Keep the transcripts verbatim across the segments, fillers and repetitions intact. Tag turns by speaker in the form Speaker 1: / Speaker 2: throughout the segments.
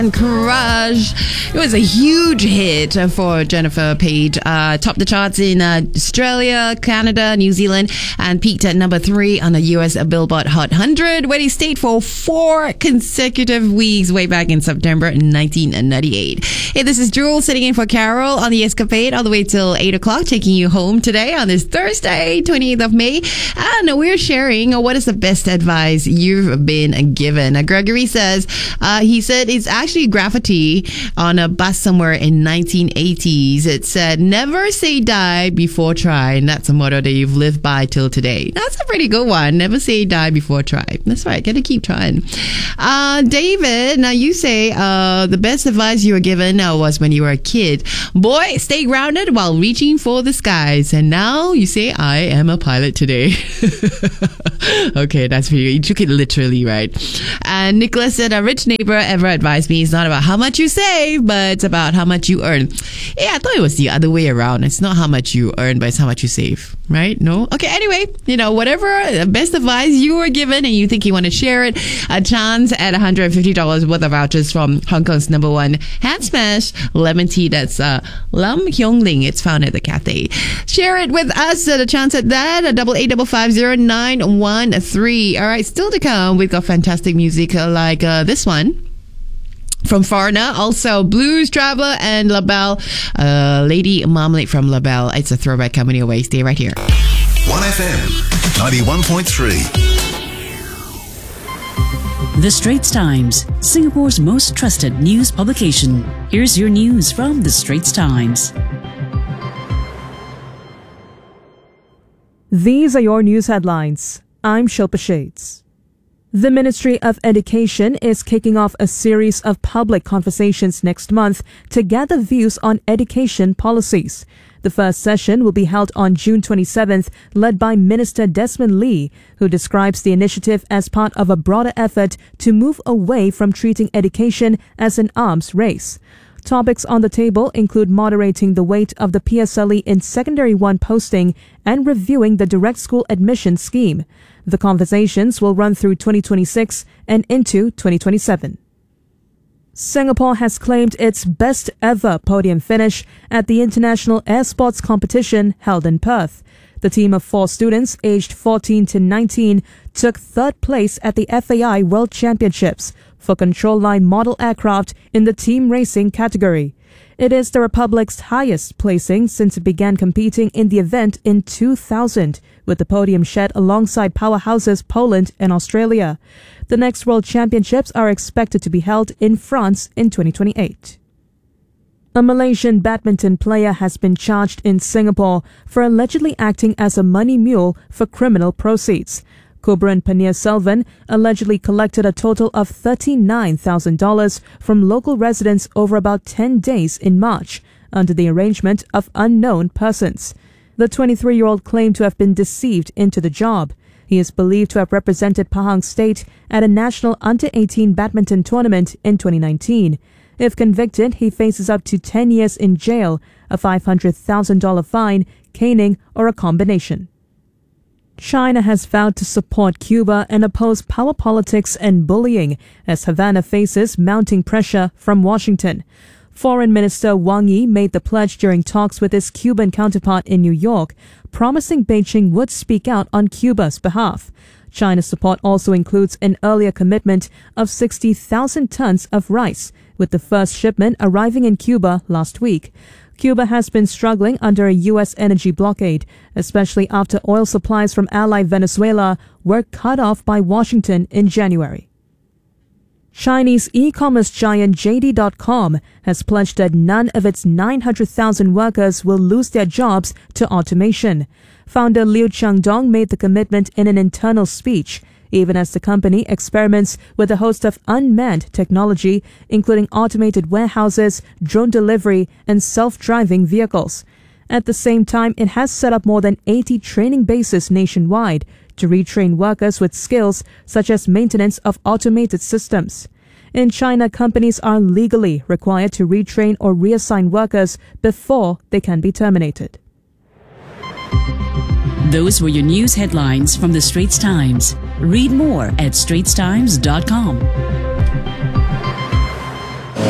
Speaker 1: Crush. It was a huge hit for Jennifer Page. Uh, topped the charts in uh, Australia, Canada, New Zealand, and peaked at number three on the U S Billboard Hot one hundred, where he stayed for four consecutive weeks way back in September nineteen ninety-eight. Hey, this is Jewel sitting in for Carol on the Escapade all the way till eight o'clock, taking you home today on this Thursday, twenty-eighth of May. And we're sharing what is the best advice you've been given. Uh, Gregory says, uh, he said it's actually graffiti on a bus somewhere in nineteen eighties. It said, never say die before try. And that's a motto that you've lived by till today. That's a pretty good one. Never say die before try. That's right. Gotta keep trying. Uh, David, now you say uh, the best advice you were given uh, was when you were a kid. Boy, stay grounded while reaching for the skies. And now you say, I am a pilot today. Okay, that's for you. You took it literally, right? And Nicholas said, a rich neighbor ever advised me it's not about how much you save, but it's about how much you earn. Yeah, I thought it was the other way around. It's not how much you earn, but it's how much you save, right? No? Okay, anyway, you know, whatever best advice you were given and you think you want to share it, a chance at one hundred fifty dollars worth of vouchers from Hong Kong's number one hand smash lemon tea. That's uh, Lam Hyong Ling. It's found at the cafe. Share it with us at a chance at that. A double eight double five zero nine one three. All right, still to come. We've got fantastic music uh, like uh, this one from Foreigner, also Blues Traveler and LaBelle, uh, Lady Marmalade from LaBelle. It's a throwback coming your way. Stay right here.
Speaker 2: one F M ninety-one point three.
Speaker 3: The Straits Times, Singapore's most trusted news publication. Here's your news from The Straits Times.
Speaker 4: These are your news headlines. I'm Shilpa Shades. The Ministry of Education is kicking off a series of public conversations next month to gather views on education policies. The first session will be held on June twenty-seventh, led by Minister Desmond Lee, who describes the initiative as part of a broader effort to move away from treating education as an arms race. Topics on the table include moderating the weight of the P S L E in Secondary one posting and reviewing the direct school admission scheme. The conversations will run through twenty twenty-six and into twenty twenty-seven. Singapore has claimed its best ever podium finish at the International Air Sports Competition held in Perth. The team of four students aged fourteen to nineteen took third place at the F A I World Championships for control line model aircraft in the team racing category. It is the Republic's highest placing since it began competing in the event in two thousand, with the podium shared alongside powerhouses Poland and Australia. The next World Championships are expected to be held in France in twenty twenty-eight. A Malaysian badminton player has been charged in Singapore for allegedly acting as a money mule for criminal proceeds. Kubran Panir-Selvan allegedly collected a total of thirty-nine thousand dollars from local residents over about ten days in March, under the arrangement of unknown persons. The twenty-three-year-old claimed to have been deceived into the job. He is believed to have represented Pahang State at a national under eighteen badminton tournament in twenty nineteen. If convicted, he faces up to ten years in jail, a five hundred thousand dollars fine, caning, or a combination. China has vowed to support Cuba and oppose power politics and bullying as Havana faces mounting pressure from Washington. Foreign Minister Wang Yi made the pledge during talks with his Cuban counterpart in New York, promising Beijing would speak out on Cuba's behalf. China's support also includes an earlier commitment of sixty thousand tons of rice, with the first shipment arriving in Cuba last week. Cuba has been struggling under a U S energy blockade, especially after oil supplies from ally Venezuela were cut off by Washington in January. Chinese e-commerce giant J D dot com has pledged that none of its nine hundred thousand workers will lose their jobs to automation. Founder Liu Changdong made the commitment in an internal speech, even as the company experiments with a host of unmanned technology, including automated warehouses, drone delivery, and self-driving vehicles. At the same time, it has set up more than eighty training bases nationwide to retrain workers with skills such as maintenance of automated systems. In China, companies are legally required to retrain or reassign workers before they can be terminated.
Speaker 3: Those were your news headlines from The Straits Times. Read more at straits times dot com.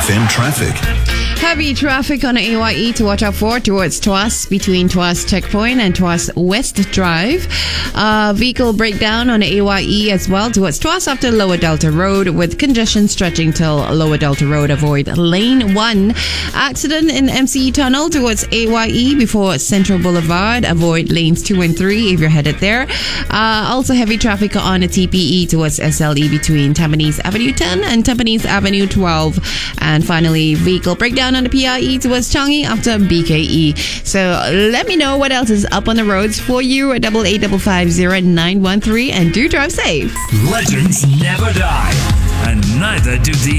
Speaker 2: F M traffic.
Speaker 1: Heavy traffic on A Y E to watch out for towards Tuas between Tuas Checkpoint and Tuas West Drive. Uh, vehicle breakdown on A Y E as well towards Tuas after Lower Delta Road with congestion stretching till Lower Delta Road. Avoid lane one. Accident in M C E Tunnel towards A Y E before Central Boulevard. Avoid lanes two and three if you're headed there. Uh, also heavy traffic on a T P E towards S L E between Tampines Avenue ten and Tampines Avenue twelve. And finally, vehicle breakdown on the P I E towards Changi after B K E. So let me know what else is up on the roads for you at double eight double five zero nine one three, and do drive safe.
Speaker 5: Legends never die, and neither do the